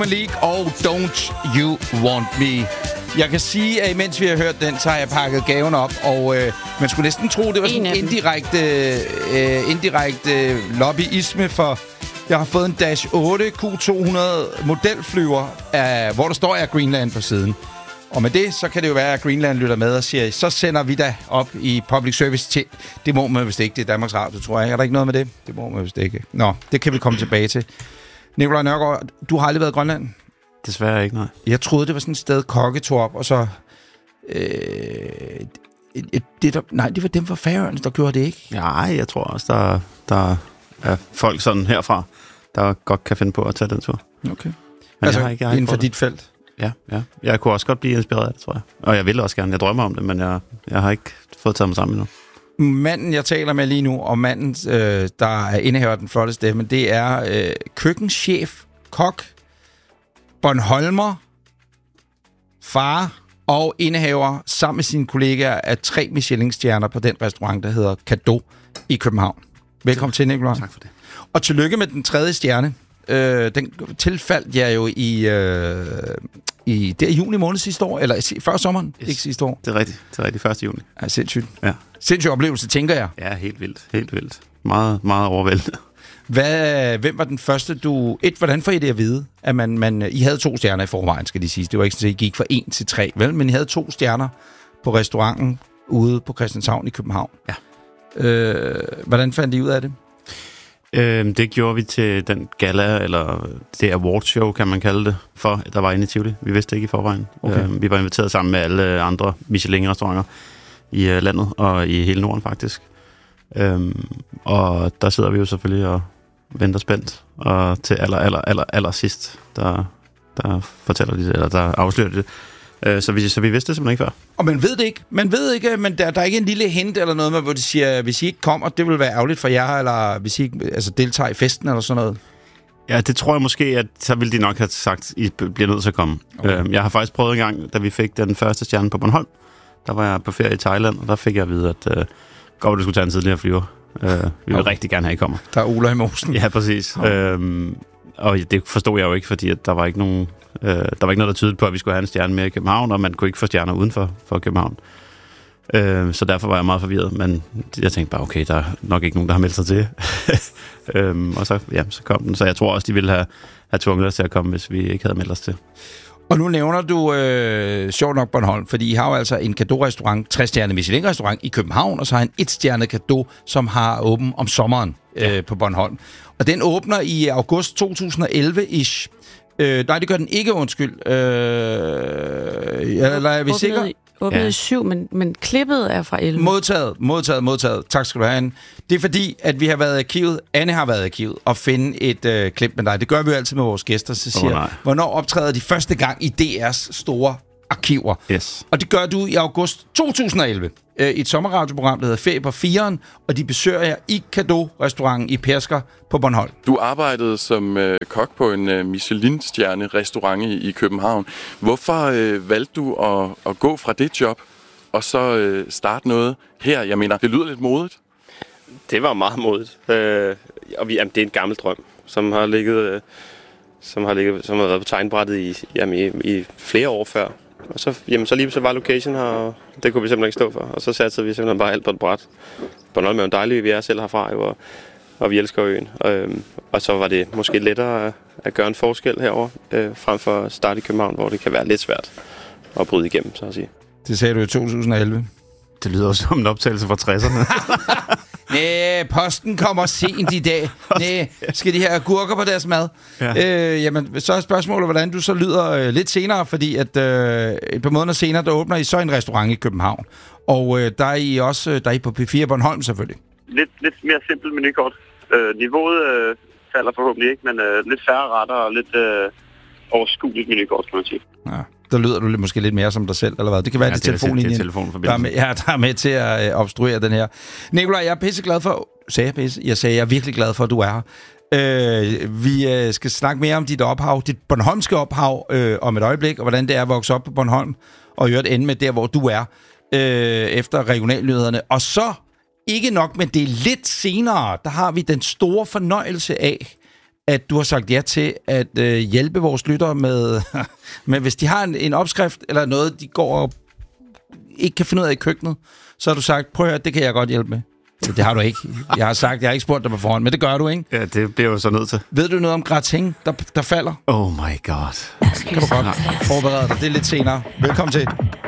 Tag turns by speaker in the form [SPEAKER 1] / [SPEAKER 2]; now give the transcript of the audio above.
[SPEAKER 1] League og Don't You Want Me. Jeg kan sige, at imens vi har hørt den, så har jeg pakket gaven op, og man skulle næsten tro, det var sådan en indirekte lobbyisme, for jeg har fået en Dash 8 Q200 modelflyver, hvor der står Air Greenland på siden. Og med det, så kan det jo være, at Greenland lytter med og siger, så sender vi da op i public service til. Det må man vist ikke, det er Danmarks Radio, tror jeg. Er der ikke noget med det? Det må man vist ikke. Nå, det kan vi komme tilbage til. Nikolaj Nørgaard, du har aldrig været i Grønland?
[SPEAKER 2] Desværre ikke, nej.
[SPEAKER 1] Jeg troede, det var sådan et sted, Kokke tog op, og så... det var dem fra Færøerne, der gjorde det, ikke?
[SPEAKER 2] Nej, jeg tror også, der er folk sådan herfra, der godt kan finde på at tage den tur.
[SPEAKER 1] Okay.
[SPEAKER 2] Men
[SPEAKER 1] altså,
[SPEAKER 2] jeg har
[SPEAKER 1] inden for dit felt?
[SPEAKER 2] Ja. Jeg kunne også godt blive inspireret af det, tror jeg. Og jeg vil også gerne. Jeg drømmer om det, men jeg har ikke fået taget mig sammen endnu.
[SPEAKER 1] Manden, jeg taler med lige nu, og manden, der er indehaver den flotte stemme, det er køkkenchef, kok, Bornholmer, far og indehaver sammen med sine kollegaer af 3 Michelin-stjerner på den restaurant, der hedder Cadeau i København. Velkommen til, Nikolaj.
[SPEAKER 2] Tak for det.
[SPEAKER 1] Og tillykke med den 3. stjerne. Den tilfaldt jeg jo i juni måned sidste år, eller før sommeren,
[SPEAKER 2] yes.
[SPEAKER 1] Ikke sidste år.
[SPEAKER 2] Det er rigtigt, 1. juni.
[SPEAKER 1] Ja, sindssygt.
[SPEAKER 2] Ja.
[SPEAKER 1] Sindssyg oplevelse, tænker jeg.
[SPEAKER 2] Ja, helt vildt. Meget, meget overvældende.
[SPEAKER 1] Hvem var den første, hvordan får I det at vide, at I havde 2 stjerner i forvejen, skal de sige. Det var ikke sådan, at I gik fra 1 til 3, vel? Men I havde 2 stjerner på restauranten ude på Christianshavn i København.
[SPEAKER 2] Ja.
[SPEAKER 1] Hvordan fandt I ud af det?
[SPEAKER 2] Det gjorde vi til den gala, eller det awardshow, kan man kalde det, for der var inde i Tivoli. Vi vidste ikke i forvejen. Okay. Vi var inviteret sammen med alle andre Michelin-restauranter i landet, og i hele Norden faktisk. Og der sidder vi jo selvfølgelig og venter spændt, og til aller sidst, der fortæller de det, eller der afslører de det. Så vi vidste det simpelthen ikke før. Og
[SPEAKER 1] man ved det ikke, men der er ikke en lille hint eller noget med, hvor de siger, hvis I ikke kommer, det vil være ærgerligt for jer, eller hvis I ikke deltager i festen eller sådan noget?
[SPEAKER 2] Ja, det tror jeg måske, at så ville de nok have sagt, I bliver nødt til at komme. Okay. Jeg har faktisk prøvet en gang, da vi fik den første stjerne på Bornholm. Der var jeg på ferie i Thailand, og der fik jeg at vide, at godt, du skulle tage en tidligere flyver. Vi vil rigtig gerne have, I kommer.
[SPEAKER 1] Der er Ola i mosen.
[SPEAKER 2] Ja, præcis. Og det forstod jeg jo ikke, fordi at der var ikke noget, der tydede på, at vi skulle have en stjerne mere i København, og man kunne ikke få stjerner uden for København. Så derfor var jeg meget forvirret, men jeg tænkte bare, okay, der er nok ikke nogen, der har meldt sig til. Og så kom den, så jeg tror også, de ville have tvunget os til at komme, hvis vi ikke havde meldt os til.
[SPEAKER 1] Og nu nævner du sjovt nok Bornholm, fordi I har jo altså en Cadeau-restaurant, 3-stjerne Michelin-restaurant i København, og så har en 1-stjerne Cadeau, som har åben om sommeren på Bornholm. Og den åbner i august 2011-ish. Nej, det gør den ikke, undskyld. Er vi sikre?
[SPEAKER 3] Åbnet i 7, men klippet er fra 11.
[SPEAKER 1] Modtaget. Tak skal du have, Anne. Det er fordi, at vi har været i arkivet, Anne har været i arkivet, og finde et klip med dig. Det gør vi jo altid med vores gæster, så siger hvornår optræder de første gang i DR's store arkiver?
[SPEAKER 2] Yes.
[SPEAKER 1] Og det gør du i august 2011. I et sommerradioprogram, der hedder Ferie på 4'eren, og de besøger jer i Cadeau-restauranten i Pedersker på Bornholm.
[SPEAKER 4] Du arbejdede som kok på en Michelin-stjerne-restaurant i København. Hvorfor valgte du at gå fra det job, og så starte noget her? Jeg mener, det lyder lidt modigt.
[SPEAKER 5] Det var meget modigt. Det er en gammel drøm, som har været på tegnbrættet i flere år før. Og så lige så var location her, og det kunne vi simpelthen ikke stå for. Og så satte vi simpelthen bare alt på et bræt. Bornholm er jo dejligt, vi er selv herfra, og vi elsker øen. Og så var det måske lettere at gøre en forskel herover frem for at starte i København, hvor det kan være lidt svært at bryde igennem, så at sige.
[SPEAKER 1] Det sagde du i 2011.
[SPEAKER 2] Det lyder også som en optagelse fra 60'erne.
[SPEAKER 1] Næh, posten kommer sent i dag. Næh, skal de have agurker på deres mad? Ja. Jamen, så er spørgsmålet, hvordan du så lyder lidt senere, fordi at et par måneder senere, der åbner I så en restaurant i København. Og der er I på P4 Bornholm selvfølgelig.
[SPEAKER 5] Lidt mere simpelt menukort. Niveauet falder forhåbentlig ikke, men lidt færre retter og lidt overskueligt menukort, kan man sige. Ja.
[SPEAKER 1] Der lyder du måske lidt mere som dig selv, eller hvad? Det kan være, det telefonlinjen, der er med til at obstruere den her. Nikolaj, jeg er pisseglad for... Jeg sagde, jeg er virkelig glad for, at du er her. Vi skal snakke mere om dit ophav, dit bornholmske ophav, om et øjeblik, og hvordan det er at vokse op på Bornholm, og i øvrigt ende med der, hvor du er, efter regionalnyhederne. Og så, ikke nok, men det er lidt senere, der har vi den store fornøjelse af at du har sagt ja til at hjælpe vores lyttere med hvis de har en opskrift eller noget, de går og ikke kan finde ud af i køkkenet, så har du sagt, prøv at høre, det kan jeg godt hjælpe med. Det har du ikke. Jeg har ikke spurgt dig på forhånd, men det gør du, ikke?
[SPEAKER 2] Ja, det bliver jo så nødt til.
[SPEAKER 1] Ved du noget om gratin, der falder?
[SPEAKER 2] Oh my god.
[SPEAKER 1] Kan du godt forberede dig. Det er lidt senere. Velkommen til.